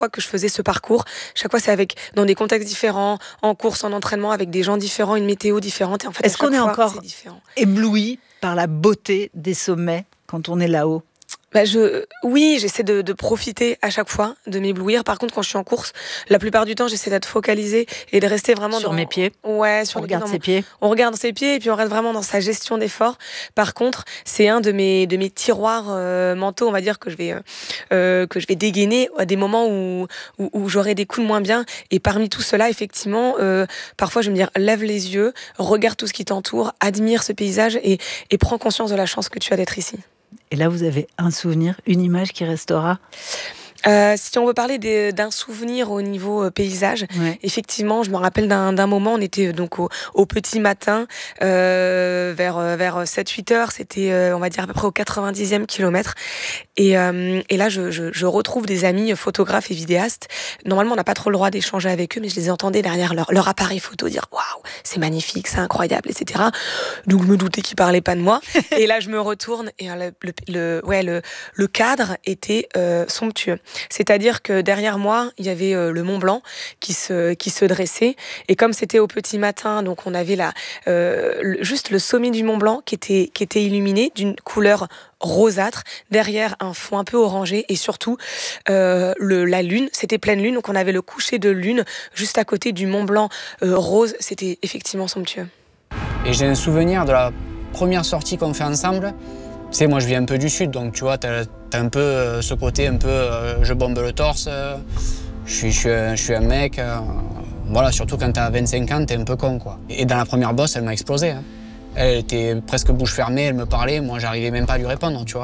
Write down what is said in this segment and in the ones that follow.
fois que je faisais ce parcours, chaque fois c'est dans des contextes différents, en course, en entraînement, avec des gens différents, une météo différente. Et en fait, est-ce qu'on est encore c'est différent. Ébloui par la beauté des sommets quand on est là-haut? Oui, j'essaie de profiter à chaque fois, de m'éblouir. Par contre, quand je suis en course, la plupart du temps, j'essaie d'être focalisée et de rester vraiment sur mes pieds. Ouais, on regarde ses pieds. On regarde ses pieds et puis on reste vraiment dans sa gestion d'effort. Par contre, c'est un de mes tiroirs mentaux, on va dire, que je vais dégainer à des moments où j'aurai des coups de moins bien. Et parmi tout cela, effectivement, parfois je vais me dire, lève les yeux, regarde tout ce qui t'entoure, admire ce paysage et prends conscience de la chance que tu as d'être ici. Et là, vous avez un souvenir, une image qui restera? Si on veut parler d'un souvenir au niveau paysage, ouais. Effectivement, je me rappelle d'un moment, on était donc au petit matin, vers 7-8 heures, c'était on va dire à peu près au 90e kilomètre. Et là, je retrouve des amis photographes et vidéastes. Normalement, on n'a pas trop le droit d'échanger avec eux, mais je les entendais derrière leur appareil photo dire « Waouh, c'est magnifique, c'est incroyable, etc. » Donc, je me doutais qu'ils parlaient pas de moi. Et là, je me retourne et le cadre était somptueux. C'est-à-dire que derrière moi, il y avait le Mont Blanc qui se dressait. Et comme c'était au petit matin, donc on avait juste le sommet du Mont Blanc qui était illuminé d'une couleur rosâtre, derrière un fond un peu orangé et surtout la lune, c'était pleine lune, donc on avait le coucher de lune juste à côté du Mont Blanc rose, c'était effectivement somptueux. Et j'ai un souvenir de la première sortie qu'on fait ensemble. Tu sais, moi je viens un peu du sud, donc tu vois, t'as un peu ce côté un peu je bombe le torse, je suis un mec, voilà, surtout quand t'as 25 ans, t'es un peu con, quoi. Et dans la première bosse, elle m'a explosé, hein. Elle était presque bouche fermée, elle me parlait, moi j'arrivais même pas à lui répondre, tu vois.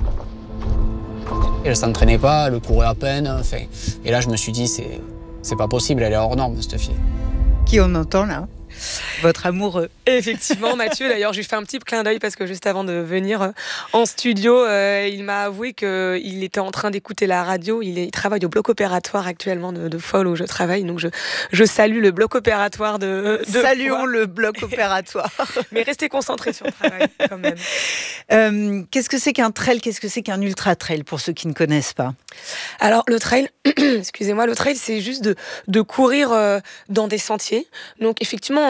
Elle s'entraînait pas, elle courait à peine, enfin. Et là je me suis dit, c'est pas possible, elle est hors norme, cette fille. Qui on entend là? Votre amoureux. Effectivement, Mathieu, d'ailleurs, je lui fais un petit clin d'œil parce que juste avant de venir en studio, il m'a avoué qu'il était en train d'écouter la radio. Il travaille au bloc opératoire actuellement de Folle où je travaille. Donc, je salue le bloc opératoire de Saluons le bloc opératoire. Mais restez concentrés sur le travail quand même. Qu'est-ce que c'est qu'un trail? Qu'est-ce que c'est qu'un ultra-trail pour ceux qui ne connaissent pas? Alors, le trail, excusez-moi, le trail, c'est juste de courir dans des sentiers. Donc, effectivement,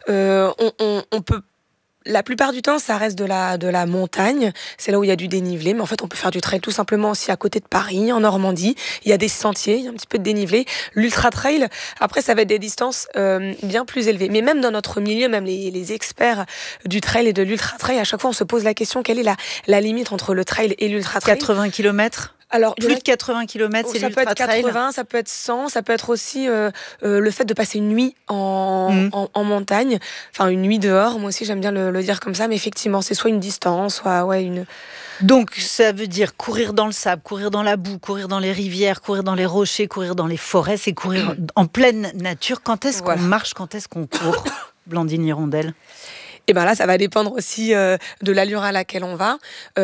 on peut, la plupart du temps, ça reste de la montagne. C'est là où il y a du dénivelé. Mais en fait, on peut faire du trail tout simplement aussi à côté de Paris, en Normandie. Il y a des sentiers, il y a un petit peu de dénivelé. L'ultra trail, après, ça va être des distances bien plus élevées. Mais même dans notre milieu, même les experts du trail et de l'ultra trail, à chaque fois, on se pose la question, quelle est la limite entre le trail et l'ultra trail? 80 km? Alors, plus de 80 km, c'est l'ultra trail. Ça peut être 80, ça peut être 100, ça peut être aussi le fait de passer une nuit en montagne, enfin une nuit dehors. Moi aussi, j'aime bien le dire comme ça, mais effectivement, c'est soit une distance, soit une. Donc, ça veut dire courir dans le sable, courir dans la boue, courir dans les rivières, courir dans les rochers, courir dans les forêts, c'est courir en pleine nature. Quand est-ce qu'on marche, quand est-ce qu'on court, Blandine Hirondelle? Et ben là, ça va dépendre aussi de l'allure à laquelle on va.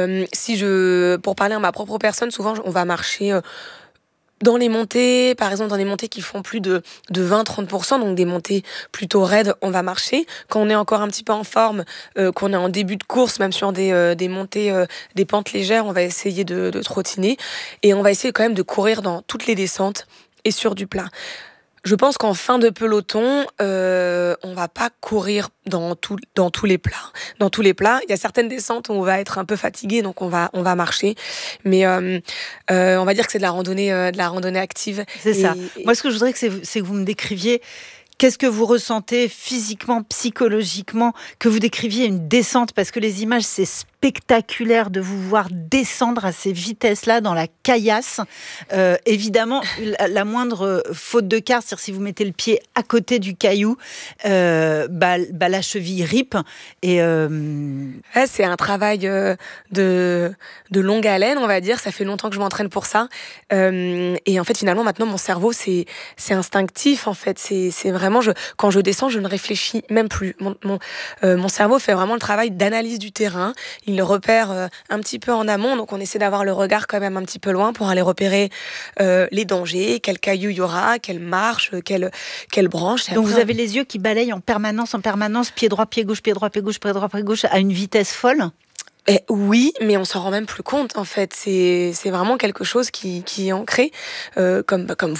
Pour parler à ma propre personne, souvent on va marcher dans les montées, par exemple dans des montées qui font plus de 20-30%, donc des montées plutôt raides, on va marcher. Quand on est encore un petit peu en forme, qu'on est en début de course, même sur des montées, des pentes légères, on va essayer de trottiner. Et on va essayer quand même de courir dans toutes les descentes et sur du plat. Je pense qu'en fin de peloton, on va pas courir dans tous les plats. Dans tous les plats, il y a certaines descentes où on va être un peu fatigué, donc on va marcher. Mais on va dire que c'est de la randonnée active. C'est ça. Moi, ce que je voudrais, c'est que vous me décriviez. Qu'est-ce que vous ressentez physiquement, psychologiquement, que vous décriviez une descente? Parce que les images, c'est spectaculaire de vous voir descendre à ces vitesses-là dans la caillasse. Évidemment, la moindre faute de quart, c'est-à-dire si vous mettez le pied à côté du caillou, la cheville ripe. Et c'est un travail de longue haleine, on va dire. Ça fait longtemps que je m'entraîne pour ça. Et en fait, finalement, maintenant, mon cerveau, c'est instinctif, en fait. C'est vraiment, quand je descends, je ne réfléchis même plus. Mon cerveau fait vraiment le travail d'analyse du terrain. Il le repère un petit peu en amont, donc on essaie d'avoir le regard quand même un petit peu loin pour aller repérer les dangers, quel caillou il y aura, quelle marche, quelle branche. Donc vous avez les yeux qui balayent en permanence, pied droit, pied gauche, pied droit, pied gauche, pied droit, pied gauche, à une vitesse folle? Oui, mais on s'en rend même plus compte en fait. C'est vraiment quelque chose qui est ancré, comme